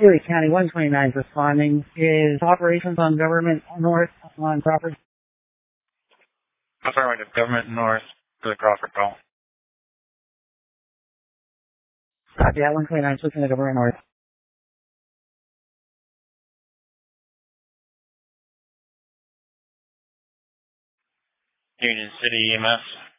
Erie County 129 is responding. Is operations on Government North on Crawford? Affirmative. Government North to the Crawford call. Yeah, 129 switching to Government North. Union City EMS.